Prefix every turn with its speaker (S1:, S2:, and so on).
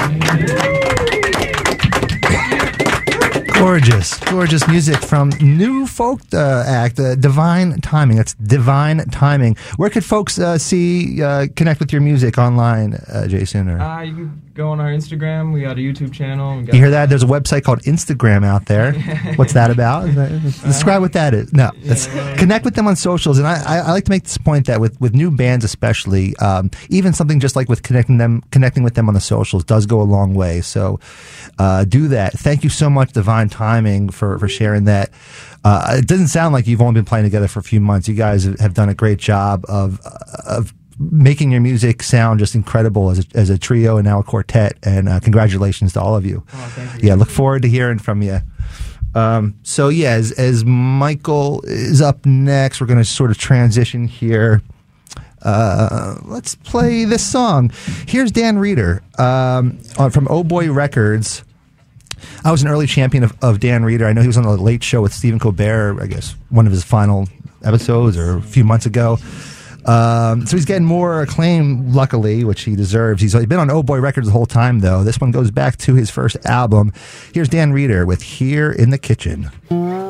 S1: Gorgeous music from new folk act, Divine Timing. That's Divine Timing. Where could folks connect with your music online, Jason? Or?
S2: You can go on our Instagram. We got a YouTube channel.
S1: You hear that? There's a website called Instagram out there. What's that about? Describe what that is. No, connect with them on socials. And I like to make this point that with new bands especially, even something just like with connecting with them on the socials does go a long way. So do that. Thank you so much, Divine Timing, for sharing that. It doesn't sound like you've only been playing together for a few months. You guys have done a great job of making your music sound just incredible as a trio and now a quartet. And congratulations to all of you.
S2: Oh, thank you.
S1: Yeah, look forward to hearing from you. So yeah, as Michael is up next, we're going to sort of transition here. Let's play this song. Here's Dan Reeder from Oh Boy Records. I was an early champion of Dan Reeder. I know he was on the Late Show with Stephen Colbert, I guess one of his final episodes or a few months ago. So he's getting more acclaim, luckily, which he deserves. He's been on Oh Boy Records the whole time, though. This one goes back to his first album. Here's Dan Reeder with Here in the Kitchen.